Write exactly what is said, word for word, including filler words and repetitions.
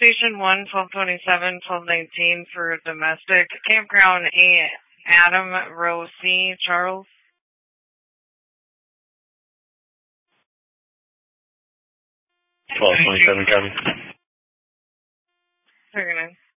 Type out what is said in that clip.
Station one, twelve twenty-seven, twelve nineteen for domestic. Campground A, Adam, row C, Charles. twelve twenty-seven, copy. Second.